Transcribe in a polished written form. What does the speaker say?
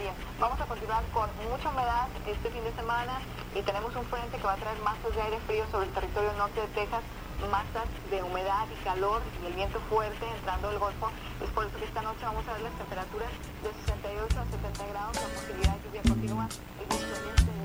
bien. Vamos a continuar con mucha humedad este fin de semana y tenemos un frente que va a traer masas de aire frío sobre el territorio norte de Texas, masas de humedad y calor y el viento fuerte entrando del Golfo. Es por eso que esta noche vamos a ver las temperaturas de 68 a 70 grados, la posibilidad de lluvia continua. El viento